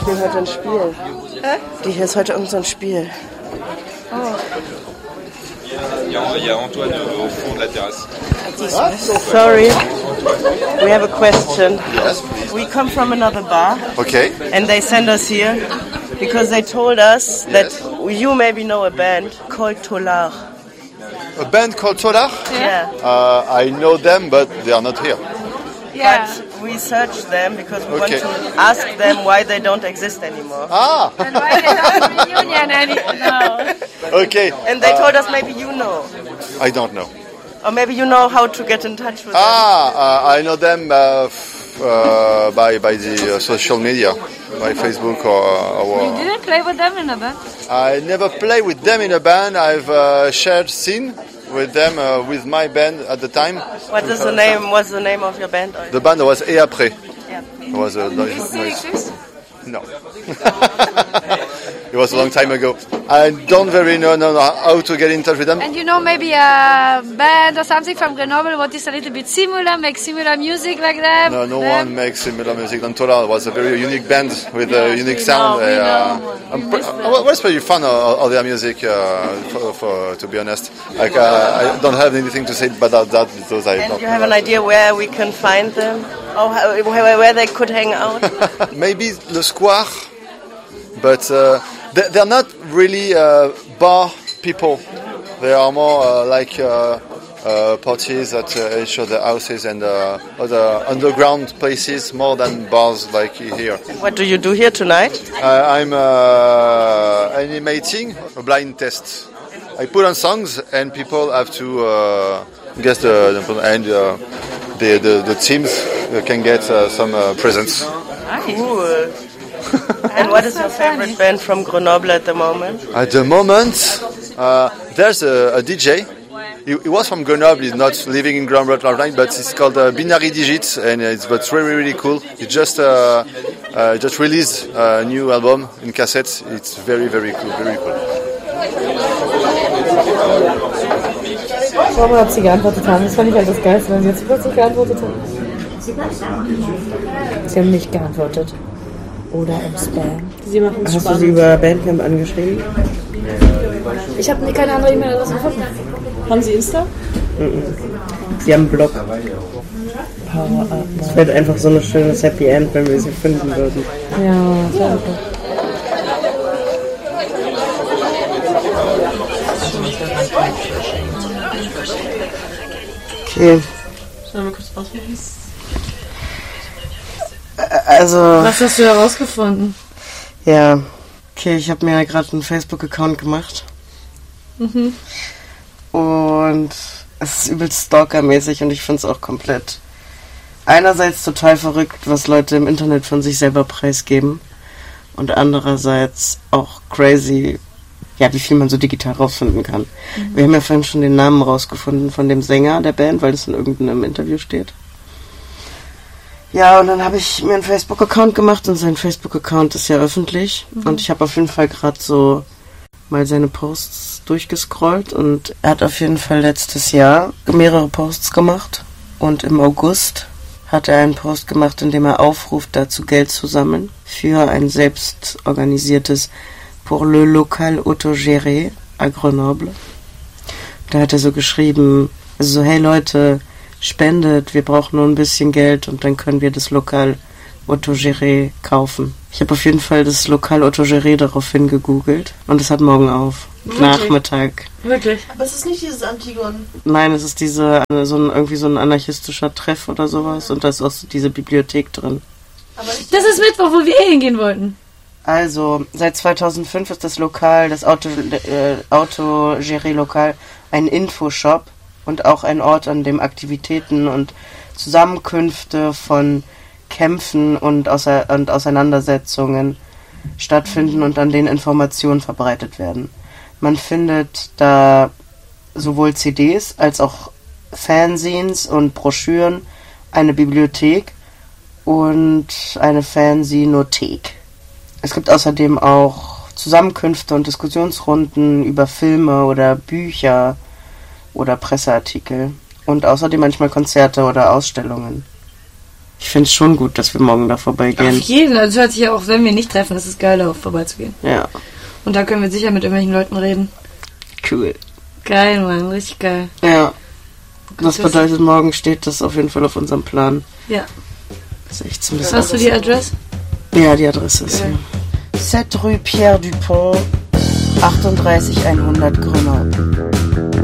spielen heute ein Spiel. Hier ist heute irgend so ein Spiel. Il y a Antoine au fond de la terrasse. Sorry, we have a question. Yes, please. We come from another bar. Okay. And they sent us here because they told us that you maybe know a band called Tolar. A band called Solar? Yeah. I know them, but they are not here. Yeah. But we searched them because we Okay. want to ask them why they don't exist anymore. Ah, And why they don't reunion no. okay. And they told us maybe you know. I don't know. Or maybe you know how to get in touch with them. I know them by the social media, by Facebook You or didn't play with them in a band? I never play with them in a band. I've shared scene with them with my band at the time. What's the name of your band? The band was Et Après. Yeah. It was a They still exist? No. It was a long time ago. I don't very know how to get in touch with them. And you know maybe a band or something from Grenoble what is a little bit similar, make similar music like them? No one makes similar music than Tola. It was a very unique band with a unique sound. I was pretty fan of their music, to be honest. I don't have anything to say about that because I And don't you have an idea where we can find them? Or where they could hang out? Maybe Le Square, but they're not really bar people. They are more like parties at each other houses and other underground places more than bars like here. What do you do here tonight? I'm animating a blind test. I put on songs and people have to guess the teams can get some presents. Cool. And what is your favorite band from Grenoble at the moment? At the moment, there's a DJ. He was from Grenoble. He's not living in Grenoble right now, but it's called Binary Digits, and it's really cool. He just released a new album in cassette. It's very cool, very cool. Warum hat sie geantwortet haben? Das fand ich halt das Geilste, wenn sie jetzt plötzlich geantwortet haben. Sie haben nicht geantwortet. Oder im Spam. Sie machen es Hast spannend. du sie über Bandcamp angeschrieben? Ich habe keine andere E-Mail-Adresse gefunden. Haben Sie Insta? Sie haben einen Blog. Power Up. Es wäre einfach so ein schönes Happy End, wenn wir sie finden würden. Ja, sehr gut. Okay. Sollen wir kurz ausprobieren? Also, Was hast du herausgefunden? ja. Okay, ich habe mir ja gerade einen Facebook-Account gemacht. Und es ist übelst stalkermäßig und ich finde es auch komplett einerseits total verrückt, was Leute im Internet von sich selber preisgeben und andererseits auch crazy, ja, wie viel man so digital rausfinden kann. Wir haben ja vorhin schon den Namen rausgefunden von dem Sänger der Band, weil das in irgendeinem Interview steht. Ja, und dann habe ich mir einen Facebook-Account gemacht und sein Facebook-Account ist ja öffentlich und ich habe auf jeden Fall gerade so mal seine Posts durchgescrollt und er hat auf jeden Fall letztes Jahr mehrere Posts gemacht und im August hat er einen Post gemacht, in dem er aufruft, dazu Geld zu sammeln für ein selbst organisiertes Pour le local autogéré à Grenoble. Da hat er so geschrieben, also so, hey Leute, spendet, wir brauchen nur ein bisschen Geld und dann können wir das Lokal Autogéré kaufen. Ich habe auf jeden Fall das Lokal Autogéré daraufhin gegoogelt und es hat morgen auf. Wirklich? Nachmittag. Wirklich? Aber es ist nicht dieses Antigon. Nein, es ist irgendwie so ein anarchistischer Treff oder sowas und da ist auch so diese Bibliothek drin. Das ist Mittwoch, wo wir hingehen wollten. Also, seit 2005 ist das Lokal, das Autogéré-Lokal, ein Infoshop und auch ein Ort, an dem Aktivitäten und Zusammenkünfte von Kämpfen und Auseinandersetzungen stattfinden und an denen Informationen verbreitet werden. Man findet da sowohl CDs als auch Fanzines und Broschüren, eine Bibliothek und eine Fanzinothek. Es gibt außerdem auch Zusammenkünfte und Diskussionsrunden über Filme oder Bücher oder Presseartikel und außerdem manchmal Konzerte oder Ausstellungen. Ich finde es schon gut, dass wir morgen da vorbeigehen. Auf jeden Fall. Also hört sich ja auch, wenn wir nicht treffen, es ist geil, darauf vorbeizugehen. Ja. Und da können wir sicher mit irgendwelchen Leuten reden. Cool. Geil, Mann. Richtig geil. Ja. Das bedeutet, morgen steht das auf jeden Fall auf unserem Plan. Ja. Das ist echt so ein bisschen. Hast du die Adresse? Ja, die Adresse ist hier. 7 Rue Pierre Dupont, 38100 Grenoble.